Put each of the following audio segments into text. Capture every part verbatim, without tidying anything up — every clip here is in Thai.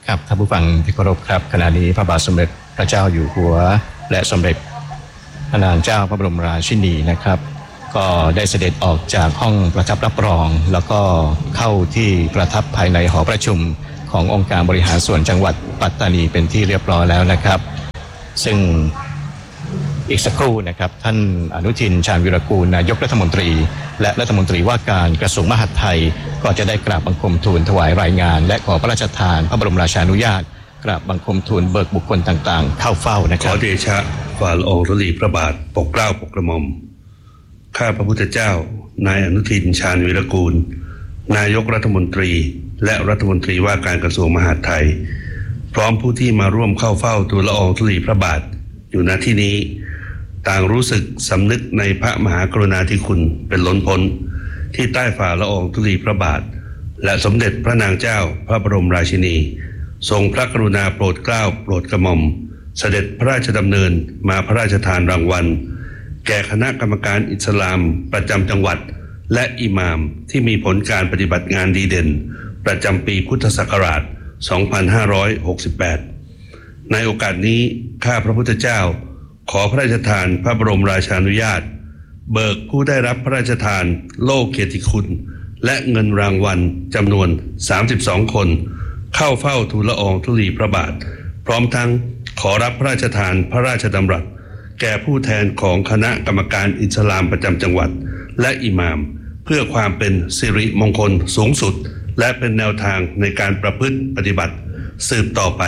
ครับท่านผู้ฟังที่เคารพครับขณะนี้พระบาทสมเด็จพระเจ้าอยู่หัวและสมเด็จพระนางเจ้าพระบรมราชินีนะครับก็ได้เสด็จออกจากห้องประทับรับรองแล้วก็เข้าที่ประทับภายในหอประชุมขององค์การบริหารส่วนจังหวัดปัตตานีเป็นที่เรียบร้อยแล้วนะครับซึ่งอีกสักครู่นะครับท่านอนุทินชาญวิรากูลนายกรัฐมนตรีและรัฐมนตรีว่าการกระทรวงมหาดไทยก็จะได้กราบบังคมทูลถวายรายงานและขอพระราชทานพระบรมราชานุญาตกราบบังคมทูลเบิกบุคคลต่างๆเข้าเฝ้านะครับขอเดชะฝ่าละอองธุลีพระบาทปกเกล้าปกกระหม่อมข้าพระพุทธเจ้านายอนุทินชาญวิรากูลนายกรัฐมนตรีและรัฐมนตรีว่าการกระทรวงมหาดไทยพร้อมผู้ที่มาร่วมเข้าเฝ้าทูลละอองธุลีพระบาทอยู่ณที่นี้ต่างรู้สึกสำนึกในพระมหากรุณาธิคุณเป็นล้นพ้นที่ใต้ฝ่าละอองธุลีพระบาทและสมเด็จพระนางเจ้าพระบรมราชินีทรงพระกรุณาโปรดเกล้าโปรดกระหม่อมเสด็จพระราชดำเนินมาพระราชทานรางวัลแก่คณะกรรมการอิสลามประจำจังหวัดและอิหม่ามที่มีผลการปฏิบัติงานดีเด่นประจำปีพุทธศักราช สองพันห้าร้อยหกสิบแปด ในโอกาสนี้ข้าพระพุทธเจ้าขอพระราชทานพระบรมราชานุญาตเบิกผู้ได้รับพระราชทานโล่เกียรติคุณและเงินรางวัลจำนวนสามสิบสองคนเข้าเฝ้าทูลละอองธุลีพระบาทพร้อมทั้งขอรับพระราชทานพระราชดำรัสแก่ผู้แทนของคณะกรรมการอิสลามประจำจังหวัดและอิหม่ามเพื่อความเป็นสิริมงคลสูงสุดและเป็นแนวทางในการประพฤติปฏิบัติสืบต่อไป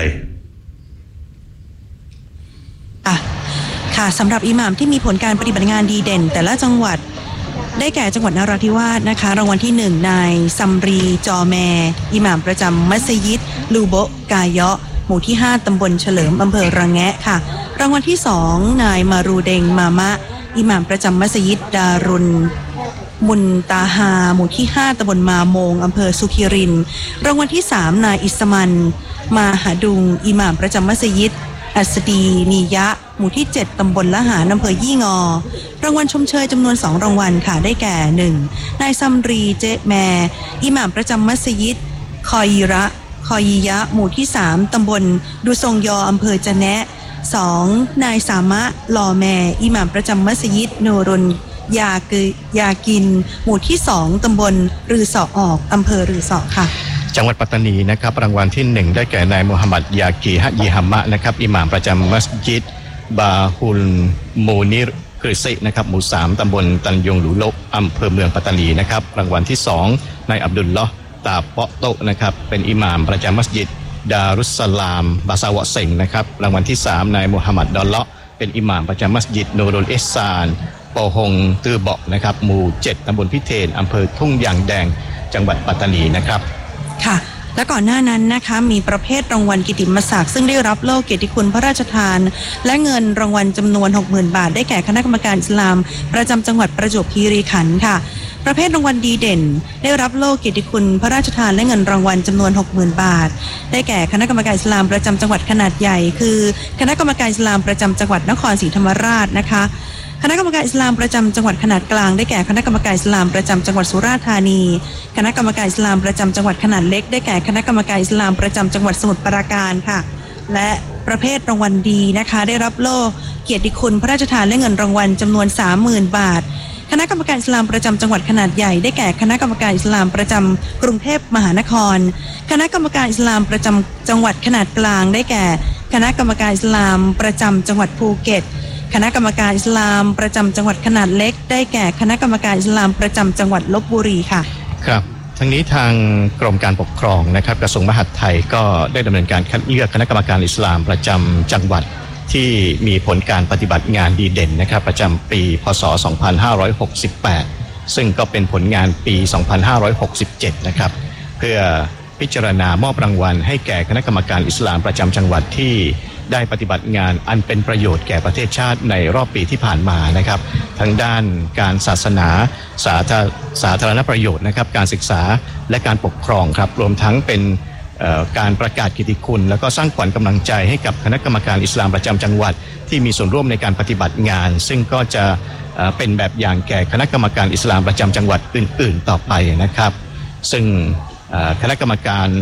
อ่ะค่ะสำหรับอิหม่ามที่มีผลการปฏิบัติงานดีเด่นแต่ละจังหวัดได้แก่จังหวัดนราธิวาสนะคะรางวัลที่หนึ่งนายซัมรีจอแมอิหม่ามประจำมัสยิดลูโบะกายะหมู่ที่ห้าตำบลเฉลิมอำเภอระแงะค่ะรางวัลที่สองนายมารูเดงมามะอิหม่ามประจำมัสยิดดารุนมุนตาฮาหมู่ที่ห้าตำบลมาโมงอำเภอสุขีรินรางวัลที่สามนายอิสมันมาหาดุงอิหม่ามประจำมัสยิดอัสดีนียะหมู่ที่เจ็ดตำบลละหารอำเภอยี่งอรางวัลชมเชยจำนวนสองรางวัลค่ะได้แก่หนึ่งนายซัมรีเจแมอิหม่ามประจำมัสยิดคอยิระคอยิยะหมู่ที่สามตำบลดุซงยออำเภอจะแนะสองนายสามะลอแมอิหม่ามประจำมัสยิดนูรุนยากือยากินหมู่ที่สองตำบลรือสอออกอำเภอรือสอค่ะจังหวัดปัตตานีนะครับรางวัลที่หนึ่งได้แก่นายมูฮัมหมัดยากีฮะยีฮัมมะนะครับอิหม่ามประจำมัสยิดบาฮุลมูนิรกฤษินะครับหมู่สามตำบลตันยงหลุโลอำเภอเมืองปัตตานีนะครับรางวัลที่สองนายอับดุลลอฮ์ตาเปาะโตนะครับเป็นอิหม่ามประจำมัสยิดดารุสสลามบาซาวะเซงนะครับรางวัลที่สามนายมูฮัมหมัดดอลเลาะเป็นอิหม่ามประจำมัสยิดนูรุลเอซานปอฮงตือเบาะนะครับหมู่เจ็ดตำบลพิเทนอำเภอทุ่งยางแดงจังหวัดปัตตานีนะครับค่ะและก่อนหน้านั้นนะคะมีประเภทรางวัลกิตติมศักดิ์ซึ่งได้รับโล่เกียรติคุณพระราชทานและเงินรางวัลจำนวน หกหมื่น บาทได้แก่คณะกรรมการอิสลามประจำจังหวัดประจวบคีรีขันธ์ค่ะประเภทรางวัลดีเด่นได้รับโล่เกียรติคุณพระราชทานและเงินรางวัลจำนวน หกหมื่น บาทได้แก่คณะกรรมการอิสลามประจำจังหวัดขนาดใหญ่คือคณะกรรมการอิสลามประจำจังหวัดนครศรีธรรมราชนะคะคณะกรรมการอิสลามประจำจังหวัดขนาดกลางได้แก่คณะกรรมการอิสลามประจำจังหวัดสุราษฎร์ธานีคณะกรรมการอิสลามประจำจังหวัดขนาดเล็กได้แก่คณะกรรมการอิสลามประจำจังหวัดสมุทรปราการค่ะและประเภทรางวัลดีนะคะได้รับโล่เกียรติคุณพระราชทานและเงินรางวัลจำนวน สามหมื่น บาทคณะกรรมการอิสลามประจำจังหวัดขนาดใหญ่ได้แก่คณะกรรมการอิสลามประจำกรุงเทพมหานครคณะกรรมการอิสลามประจำจังหวัดขนาดกลางได้แก่คณะกรรมการอิสลามประจำจังหวัดภูเก็ตคณะกรรมการอิสลามประจำจังหวัดขนาดเล็กได้แก่คณะกรรมการอิสลามประจำจังหวัดลพบุรีค่ะครับทั้งนี้ทางกรมการปกครองนะครับกระทรวงมหาดไทยก็ได้ดำเนินการคัดเลือกคณะกรรมการอิสลามประจำจังหวัดที่มีผลการปฏิบัติงานดีเด่นนะครับประจำปีพ.ศ. สองพันห้าร้อยหกสิบแปดซึ่งก็เป็นผลงานปี สองพันห้าร้อยหกสิบเจ็ดนะครับเพื่อพิจารณามอบรางวัลให้แก่คณะกรรมการอิสลามประจำจังหวัดที่ได้ปฏิบัติงานอันเป็นประโยชน์แก่ประเทศชาติในรอบปีที่ผ่านมานะครับทั้งด้านการศาสนาสาธารสาธารณประโยชน์นะครับการศึกษาและการปกครองครับรวมทั้งเป็นการประกาศเกียรติคุณแล้วก็สร้างขวัญกำลังใจให้กับคณะกรรมการอิสลามประจำจังหวัดที่มีส่วนร่วมในการปฏิบัติงานซึ่งก็จะเป็นแบบอย่างแก่คณะกรรมการอิสลามประจำจังหวัดอื่นๆต่อไปนะครับซึ่งคณะกรรมการ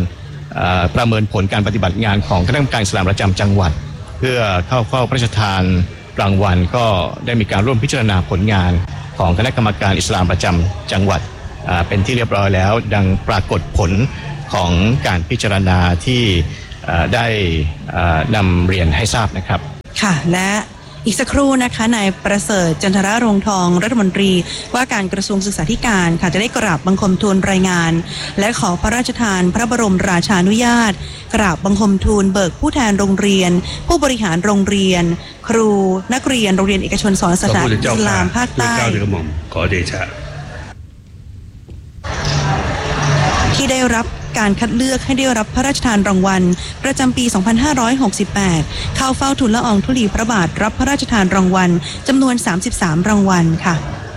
ประเมินผลการปฏิบัติงานของคณะกรรมการอิสลามประจำจังหวัดเพื่อเข้าเฝ้าพระราชทานรางวัลก็ได้มีการร่วมพิจารณาผลงานของคณะกรรมการอิสลามประจำจังหวัดเป็นที่เรียบร้อยแล้วดังปรากฏผลของการพิจารณาที่ได้นำเรียนให้ทราบนะครับค่ะและอีกสักครู่นะคะนายประเสริฐจันทรรงทองรัฐมนตรีว่าการกระทรวงศึกษาธิการค่ะจะได้กราบบังคมทูลรายงานและขอพระราชทานพระบรมราชานุญาตกราบบังคมทูลเบิกผู้แทนโรงเรียนผู้บริหารโรงเรียนครูนักเรียนโรงเรียนเอกชนสอนศาสนาอิสลามภาคใต้ขอเดชะที่ได้รับการคัดเลือกให้ได้รับพระราชทานรางวัลประจำปี สองพันห้าร้อยหกสิบแปด เข้าเฝ้าทูลละอองธุลีพระบาทรับพระราชทานรางวัลจำนวน สามสิบสาม รางวัลค่ะ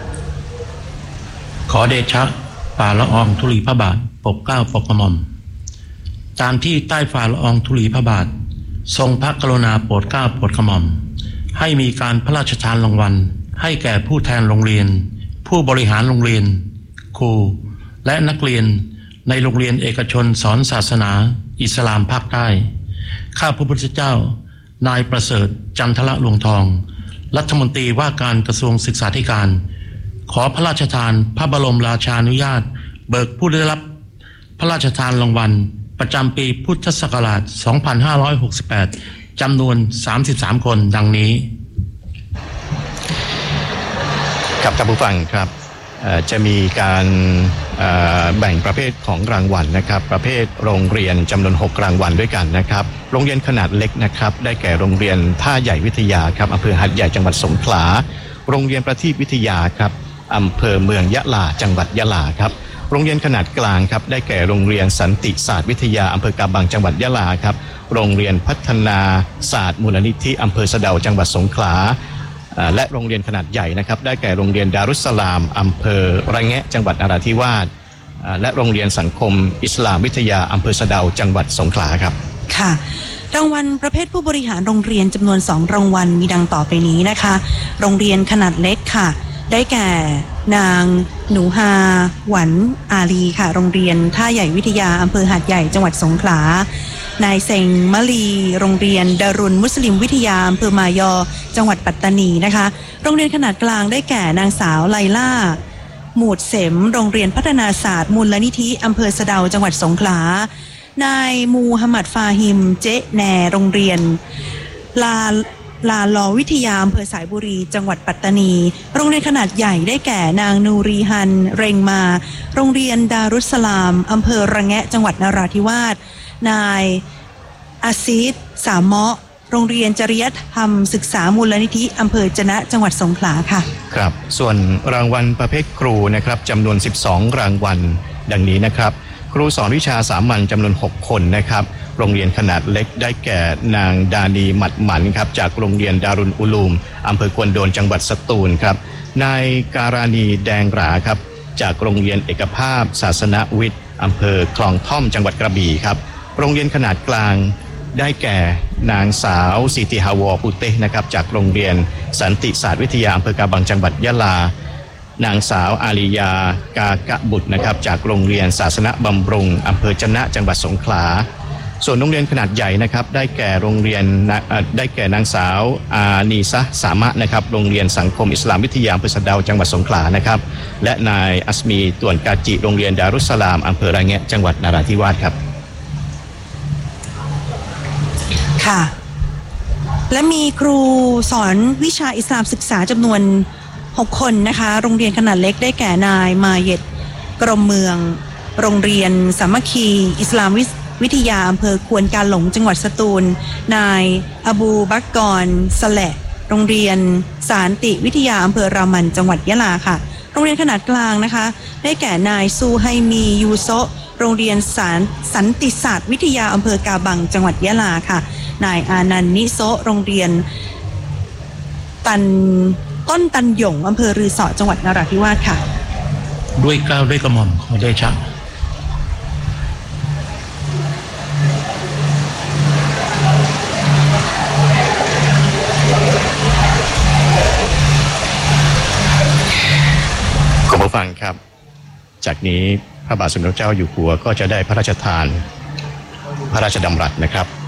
ขอเดชะฝ่าละอองธุลีพระบาทปกเกล้าปกกระหม่อมตามที่ใต้ฝ่าละอองธุลีพระบาททรงพระกรุณาโปรดเกล้าโปรดกระหม่อมให้มีการพระราชทานรางวัลให้แก่ผู้แทนโรงเรียนผู้บริหารโรงเรียนครูและนักเรียนในโรงเรียนเอกชนสอนศาสนาอิสลามภาคใต้ข้าพระพุทธเจ้านายประเสริฐจันทรรงทองรัฐมนตรีว่าการกระทรวงศึกษาธิการขอพระราชทานพระบรมราชานุญาตเบิกผู้ได้รับพระราชทานรางวัลประจำปีพุทธศักราช สองพันห้าร้อยหกสิบแปด จำนวน สามสิบสาม คนดังนี้กับท่านผู้ฟังครับจะมีการแบ่งประเภทของรางวัลนะครับประเภทโรงเรียนจำนวนหกรางวัลด้วยกันนะครับโรงเรียนขนาดเล็กนะครับได้แก่โรงเรียนท่าใหญ่วิทยาครับอำเภอหาดใหญ่จังหวัดสงขลาโรงเรียนประทีปวิทยาครับอำเภอเมืองยะลาจังหวัดยะลาครับโรงเรียนขนาดกลางครับได้แก่โรงเรียนสันติศาสตร์วิทยาอำเภอกาบังจังหวัดยะลาครับโรงเรียนพัฒนาศาสตร์มูลนิธิอำเภอสะเดาจังหวัดสงขลาและโรงเรียนขนาดใหญ่นะครับได้แก่โรงเรียนดารุสสลามอำเภอระแงะจังหวัดนราธิวาสและโรงเรียนสังคมอิสลามวิทยาอำเภอสะเดาจังหวัดสงขลาครับค่ะรางวัลประเภทผู้บริหารโรงเรียนจำนวนสองรางวัลมีดังต่อไปนี้นะคะโรงเรียนขนาดเล็กค่ะได้แก่นางหนูฮาหวันอาลีค่ะโรงเรียนท่าใหญ่วิทยาอำเภอหาดใหญ่จังหวัดสงขลานายเซงมะลีโรงเรียนดารุนมุสลิมวิทยาอำเภอมายอจังหวัดปัตตานีนะคะโรงเรียนขนาดกลางได้แก่นางสาวไลล่าหมูดเสมโรงเรียนพัฒนาศาสตร์มูลนิธิอำเภอสะเดาจังหวัดสงขลานายมูฮัมหมัดฟาฮิมเจ๊แนโรงเรียนลาลาลอวิทยาอำเภอสายบุรีจังหวัดปัตตานีโรงเรียนขนาดใหญ่ได้แก่นางนูรีฮันเรงมาโรงเรียนดารุสสลามอำเภอระแงะจังหวัดนราธิวาสนายอาซีดสามเมาะโรงเรียนจริยธรรมศึกษามูลนิธิอำเภอจะนะจังหวัดสงขลาค่ะครับส่วนรางวัลประเภทครูนะครับจำนวนสิบสองรางวัลดังนี้นะครับครูสอนวิชาสามัญจำนวนหกคนนะครับโรงเรียนขนาดเล็กได้แก่นางดานีหมัดหมันครับจากโรงเรียนดารุนอุลูมอำเภอควนโดนจังหวัดสตูลครับนายการานีแดงหราครับจากโรงเรียนเอกภาพศาสนวิทย์อำเภอคลองท่อมจังหวัดกระบี่ครับโรงเรียนขนาดกลางได้แก่นางสาวสิติฮาวอปุเตนะครับจากโรงเรียนสันติศาสตร์วิทยาอำเภอกาบังจังหวัดยะลานางสาวอาริยากากะบุตรนะครับจากโรงเรียนศาสนบำรุงอำเภอจะนะจังหวัดสงขลาส่วนโรงเรียนขนาดใหญ่นะครับได้แก่โรงเรียนได้แก่นางสาวอานีซะสามะนะครับโรงเรียนสังคมอิสลามวิทยาอำเภอสะเดาจังหวัดสงขลานะครับและนายอัสมีต่วนกาจิโรงเรียนดารุสสลามอำเภอระแงะจังหวัดนราธิวาสครับค่ะและมีครูสอนวิชาอิสลามศึกษาจำนวนหกคนนะคะโรงเรียนขนาดเล็กได้แก่นายมาเย็ดกรมเมืองโรงเรียนสามัคคีอิสลามวิทยาอำเภอควนกาหลงจังหวัดสตูลนายอบูบักกรสแหละโรงเรียนสานติวิทยาอำเภอรามันจังหวัดยะลาค่ะโรงเรียนขนาดกลางนะคะได้แก่นายซูไฮมียูโซโรงเรียนสารสันติศาสตร์วิทยาอำเภอกาบังจังหวัดยะลาค่ะนายอานันนิโซโรงเรียนตันต้นตันหยงอำเภอรือสอจังหวัดนราธิวาสค่ะด้วยเกล้าด้วยกระหม่อมขอเดชะคุณผู้ฟังครับจากนี้พระบาทสมเด็จเจ้าอยู่หัวก็จะได้พระราชทานพระราชดำรัสนะครับ